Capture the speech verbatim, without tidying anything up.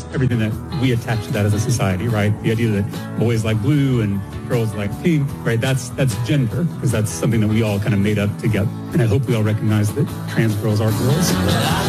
everything that we attach to that as a society, right? The idea that boys like blue and girls like pink, right? That's that's gender, because that's something that we all kind of made up together. And I hope we all recognize that trans girls are girls.